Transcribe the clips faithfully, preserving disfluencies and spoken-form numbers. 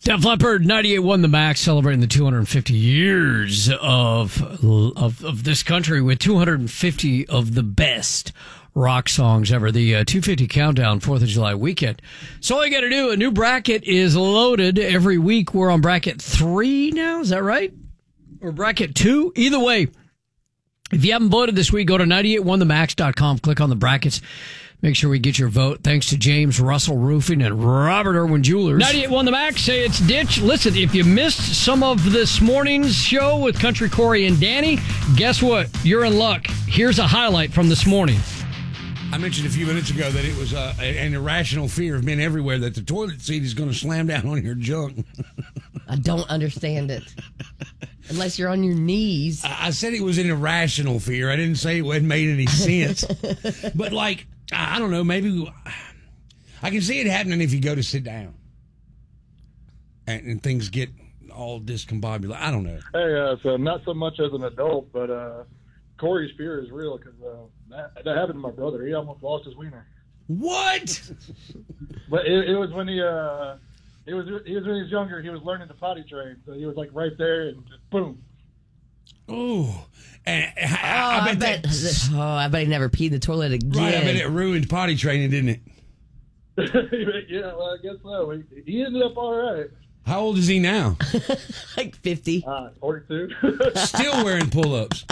Def Leppard, ninety-eight point one The Max, celebrating the two hundred fifty years of, of of this country with two hundred fifty of the best rock songs ever. The uh, two fifty Countdown, fourth of July weekend. So all you got to do, a new bracket is loaded every week. We're on bracket three now, is that right? Or bracket two? Either way, if you haven't voted this week, go to ninety-eight point one the max dot com, click on the brackets. Make sure we get your vote. Thanks to James Russell Roofing and Robert Irwin Jewelers. ninety-eight point one The Max, say it's Ditch. Listen, if you missed some of this morning's show with Country Corey and Danny, guess what? You're in luck. Here's a highlight from this morning. I mentioned a few minutes ago that it was uh, an irrational fear of men everywhere that the toilet seat is going to slam down on your junk. I don't understand it. Unless you're on your knees. I, I said it was an irrational fear. I didn't say it hadn't made any sense. But, like, I don't know, maybe I can see it happening if you go to sit down and, and things get all discombobulated. I don't know. Hey, uh, so not so much as an adult, but uh, Corey's fear is real because uh, that, that happened to my brother. He almost lost his wiener. What? But it, it was when he uh, it was he was when he was younger. He was learning to potty train, so he was like right there and just boom. Oh, and I, Oh, I, I bet bet. that, Oh, I bet he never peed in the toilet again. right. I bet it ruined potty training, didn't it? Yeah, well, I guess so. He, he ended up all right. How old is he now? Like fifty. Uh, forty-two. Still wearing pull-ups.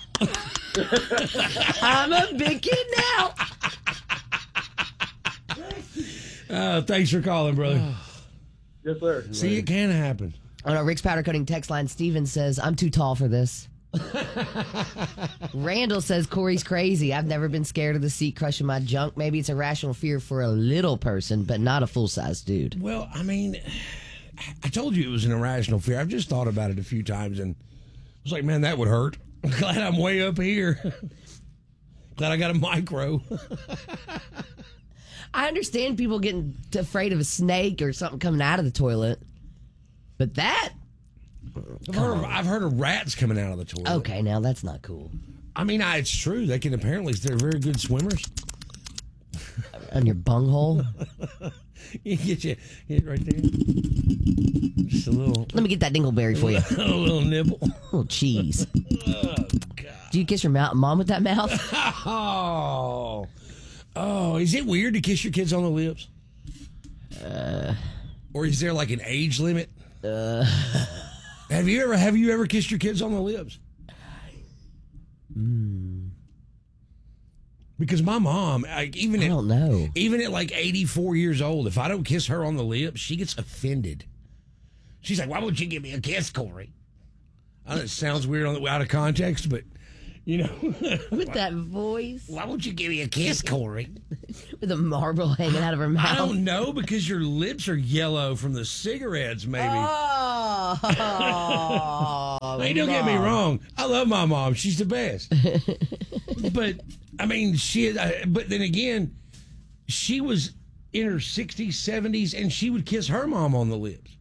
I'm a big kid now. Uh, thanks for calling, brother. Yes, sir. See, it can happen. On our Rick's Powder Coating text line, Steven says, I'm too tall for this. Randall says, Corey's crazy. I've never been scared of the seat crushing my junk. Maybe it's a rational fear for a little person, but not a full-size dude. Well, I mean, I told you it was an irrational fear. I've just thought about it a few times, and I was like, man, that would hurt. I'm glad I'm way up here. Glad I got a micro. I understand people getting afraid of a snake or something coming out of the toilet, but that... I've heard, of, I've heard of rats coming out of the toilet. Okay, now that's not cool. I mean, I, it's true. They can apparently, they're very good swimmers. On your bunghole? You get you get right there. Just a little. Let me get that dingleberry for you. A little nibble. A little cheese. Oh, God. Do you kiss your mouth, mom with that mouth? Oh. Oh, is it weird to kiss your kids on the lips? Uh, or is there like an age limit? Uh, have you ever have you ever kissed your kids on the lips? Mm. Because my mom, like, even I at, don't know. even at like eighty-four years old, if I don't kiss her on the lips, she gets offended. She's like, "Why won't you give me a kiss, Corey?" I know it sounds weird on the, out of context, but you know, With that voice. why won't you give me a kiss, Corey? With a marble hanging out of her mouth. I don't know, because your lips are yellow from the cigarettes, maybe. Oh, Hey, don't get me wrong. I love my mom. She's the best. But, I mean, she. I, but then again, she was in her sixties, seventies, and she would kiss her mom on the lips.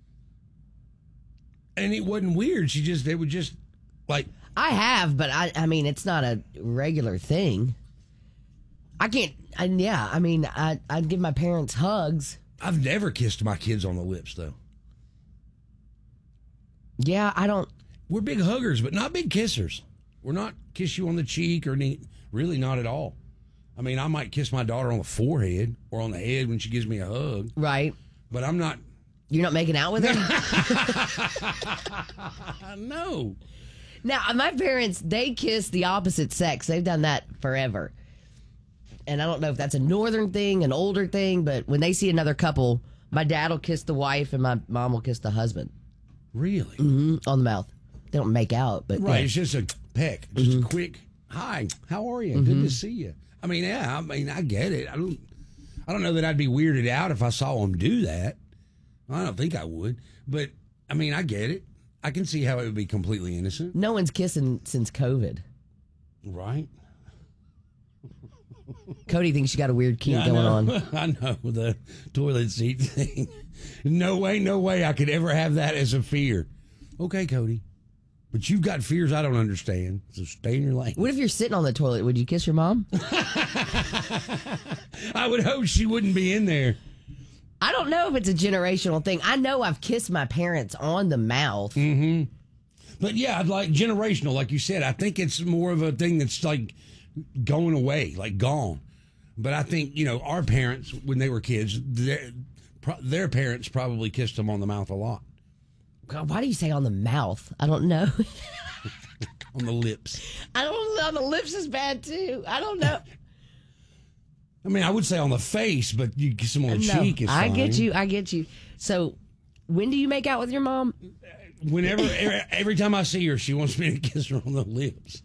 And it wasn't weird. She just, they would just, like. I have, but I, I mean, it's not a regular thing. I can't, I, yeah, I mean, I, I'd give my parents hugs. I've never kissed my kids on the lips, though. Yeah, I don't. We're big huggers, but not big kissers. We're not kiss you on the cheek or any, really not at all. I mean, I might kiss my daughter on the forehead or on the head when she gives me a hug. Right. But I'm not. You're not making out with her? No. Now, my parents, they kiss the opposite sex. They've done that forever. And I don't know if that's a northern thing, an older thing, but when they see another couple, my dad will kiss the wife and my mom will kiss the husband. Really? Mm-hmm, on the mouth. They don't make out, but right. Yeah. It's just a peck, just Mm-hmm. a quick hi. How are you? Mm-hmm. Good to see you. I mean, yeah. I mean, I get it. I don't. I don't know that I'd be weirded out if I saw them do that. I don't think I would, but I mean, I get it. I can see how it would be completely innocent. No one's kissing since COVID. Right. Cody thinks you got a weird kink Yeah, I going know. on. I know, the toilet seat thing. No way, no way I could ever have that as a fear. Okay, Cody. But you've got fears I don't understand, so stay in your lane. What if you're sitting on the toilet? Would you kiss your mom? I would hope she wouldn't be in there. I don't know if it's a generational thing. I know I've kissed my parents on the mouth. Mm-hmm. But yeah, like generational, like you said, I think it's more of a thing that's like going away, like gone. But I think, you know, our parents, when they were kids, their, their parents probably kissed them on the mouth a lot. God, why do you say on the mouth? I don't know. On the lips. I don't know. On the lips is bad too. I don't know. I mean, I would say on the face, but you kiss them on the no, cheek is fine. I get you. I get you. So, when do you make out with your mom? Whenever, every, every time I see her, she wants me to kiss her on the lips.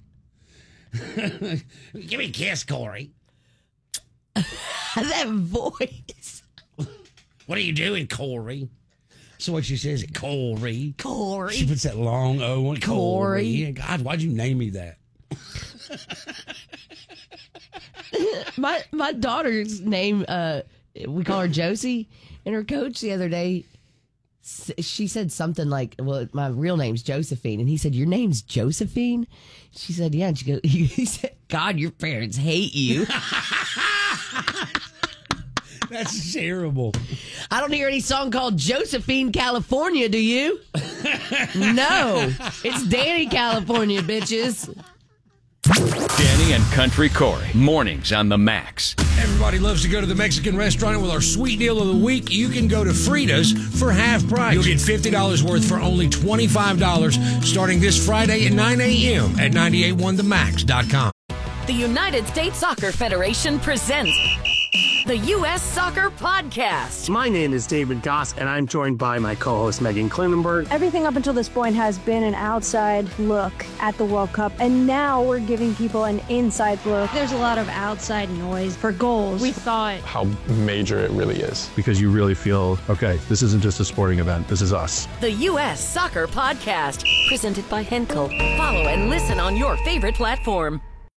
Give me a kiss, Corey. That voice. What are you doing, Corey? So what she says, Corey. Corey. She puts that long O on Corey. Corey. God, why'd you name me that? my my daughter's name, uh, we call her Josie, and her coach the other day, she said something like, well, my real name's Josephine. And he said, your name's Josephine? She said, yeah. And she goes, he said, God, your parents hate you. That's terrible. I don't hear any song called Josephine, California, do you? No. It's Danny, California, bitches. Danny and Country Corey, mornings on the Max. Everybody loves to go to the Mexican restaurant, and with our sweet deal of the week, you can go to Frida's for half price. You'll get fifty dollars worth for only twenty-five dollars starting this Friday at nine a.m. at nine eight one the max dot com. The United States Soccer Federation presents the U S Soccer Podcast. My name is David Goss, and I'm joined by my co-host Megan Klinenberg. Everything up until this point has been an outside look at the World Cup, and now we're giving people an inside look. There's a lot of outside noise for goals. We thought how major it really is. Because you really feel, okay, this isn't just a sporting event, this is us. The U S Soccer Podcast, presented by Henkel. Follow and listen on your favorite platform.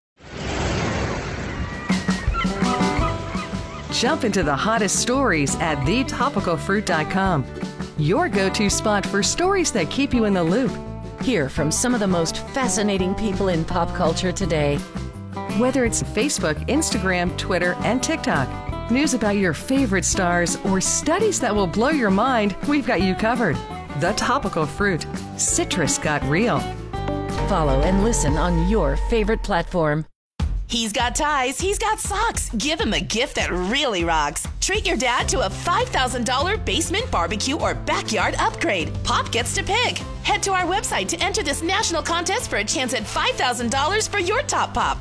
Jump into the hottest stories at the topical fruit dot com. Your go-to spot for stories that keep you in the loop. Hear from some of the most fascinating people in pop culture today. Whether it's Facebook, Instagram, Twitter, and TikTok, news about your favorite stars, or studies that will blow your mind, we've got you covered. The Topical Fruit. Citrus got real. Follow and listen on your favorite platform. He's got ties, he's got socks. Give him a gift that really rocks. Treat your dad to a five thousand dollars basement, barbecue, or backyard upgrade. Pop gets to pick. Head to our website to enter this national contest for a chance at five thousand dollars for your top pop.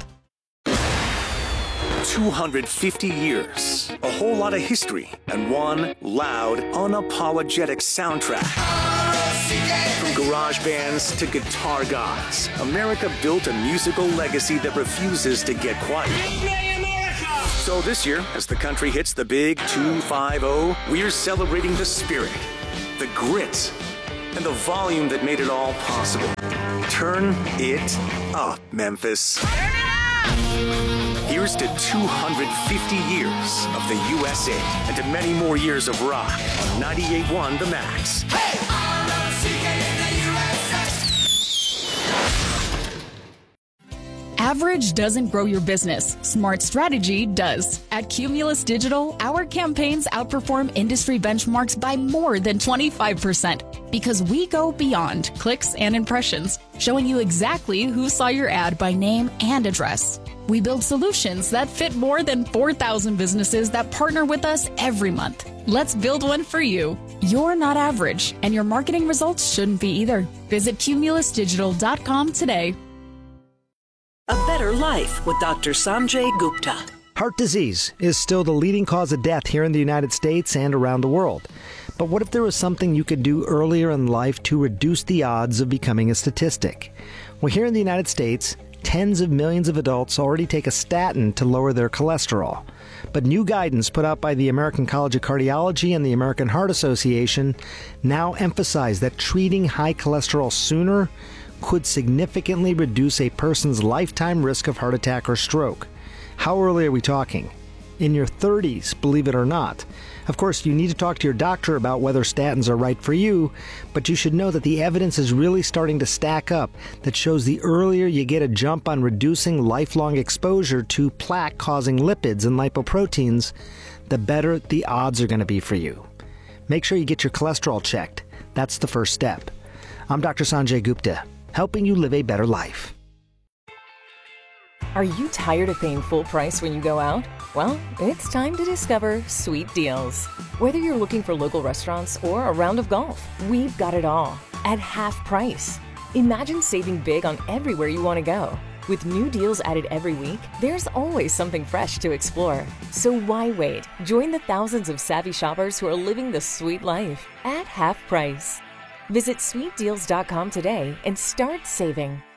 two hundred fifty years, a whole lot of history, and one loud, unapologetic soundtrack. From garage bands to guitar gods, America built a musical legacy that refuses to get quiet. So this year, as the country hits the big two five oh, we're celebrating the spirit, the grit, and the volume that made it all possible. Turn it up, Memphis. Here's to two hundred fifty years of the U S A and to many more years of rock on ninety-eight point one The Max. Hey! Average doesn't grow your business. Smart strategy does. At Cumulus Digital, our campaigns outperform industry benchmarks by more than twenty-five percent because we go beyond clicks and impressions, showing you exactly who saw your ad by name and address. We build solutions that fit more than four thousand businesses that partner with us every month. Let's build one for you. You're not average, and your marketing results shouldn't be either. Visit cumulus digital dot com today. A Better Life with Doctor Sanjay Gupta. Heart disease is still the leading cause of death here in the United States and around the world. But what if there was something you could do earlier in life to reduce the odds of becoming a statistic? Well, here in the United States, tens of millions of adults already take a statin to lower their cholesterol. But new guidance put out by the American College of Cardiology and the American Heart Association now emphasize that treating high cholesterol sooner could significantly reduce a person's lifetime risk of heart attack or stroke. How early are we talking? In your thirties, believe it or not. Of course, you need to talk to your doctor about whether statins are right for you, but you should know that the evidence is really starting to stack up that shows the earlier you get a jump on reducing lifelong exposure to plaque-causing lipids and lipoproteins, the better the odds are going to be for you. Make sure you get your cholesterol checked. That's the first step. I'm Doctor Sanjay Gupta, helping you live a better life. Are you tired of paying full price when you go out? Well, it's time to discover Sweet Deals. Whether you're looking for local restaurants or a round of golf, we've got it all at half price. Imagine saving big on everywhere you want to go. With new deals added every week, there's always something fresh to explore. So why wait? Join the thousands of savvy shoppers who are living the sweet life at half price. Visit sweet deals dot com today and start saving.